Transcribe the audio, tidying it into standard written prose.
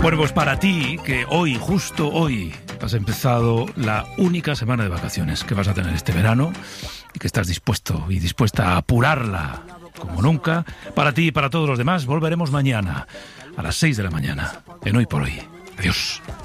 Bueno, pues para ti, que hoy, justo hoy, has empezado la única semana de vacaciones que vas a tener este verano y que estás dispuesto y dispuesta a apurarla como nunca, para ti y para todos los demás, volveremos mañana a las 6 de la mañana en Hoy por Hoy. Adiós.